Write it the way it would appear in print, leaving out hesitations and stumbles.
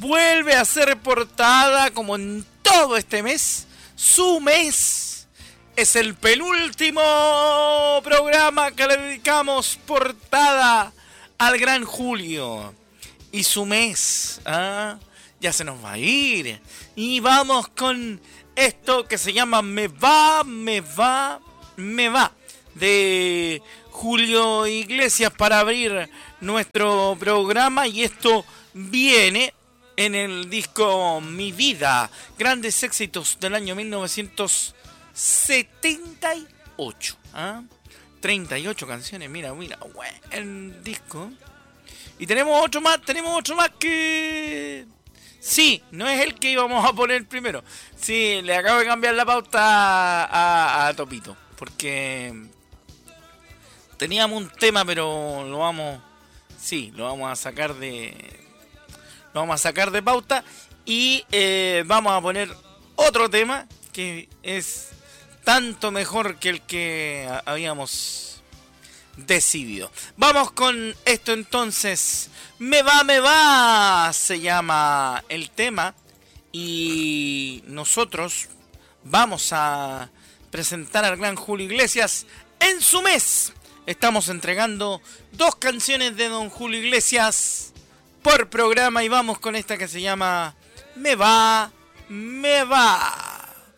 vuelve a ser portada como en todo este mes. Su mes es el penúltimo programa que le dedicamos portada al gran Julio. Y su mes ya se nos va a ir. Y vamos con esto que se llama Me va, de Julio Iglesias para abrir nuestro programa. Y esto viene en el disco Mi Vida, grandes éxitos del año 1978. 38 canciones, mira, el disco. Y tenemos otro más que... Sí, no es el que íbamos a poner primero. Sí, le acabo de cambiar la pauta a Topito, porque teníamos un tema, pero lo vamos a sacar de pauta y vamos a poner otro tema que es tanto mejor que el que habíamos decidido. Vamos con esto entonces. Me va, se llama el tema. Y nosotros vamos a presentar al gran Julio Iglesias en su mes. Estamos entregando 2 canciones de don Julio Iglesias por programa. Y vamos con esta que se llama Me va.